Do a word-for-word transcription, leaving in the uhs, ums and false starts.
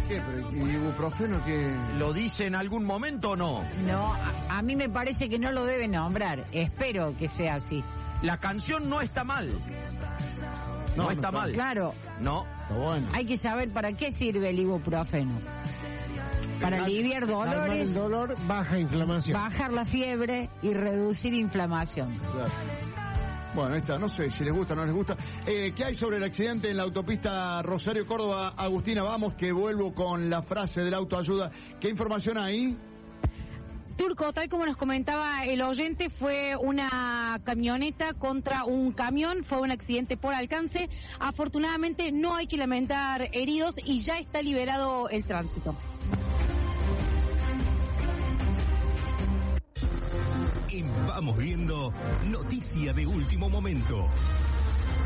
¿Qué? Pero, ¿y ibuprofeno qué? ¿Lo dice en algún momento o no? No, a, a mí me parece que no lo debe nombrar. Espero que sea así. La canción no está mal. No, No, está no está. mal. Claro, No. Está bueno. hay que saber para qué sirve el ibuprofeno. Para aliviar Calmar el dolores, dolor, baja inflamación. bajar la fiebre y reducir inflamación. Claro. Bueno, ahí está, no sé si les gusta o no les gusta. Eh, ¿Qué hay sobre el accidente en la autopista Rosario Córdoba? Agustina, vamos que vuelvo con la frase de la autoayuda. ¿Qué información hay? Turco, tal como nos comentaba el oyente, fue una camioneta contra un camión, fue un accidente por alcance. Afortunadamente no hay que lamentar heridos y ya está liberado el tránsito. En Vamos Viendo, noticia de último momento.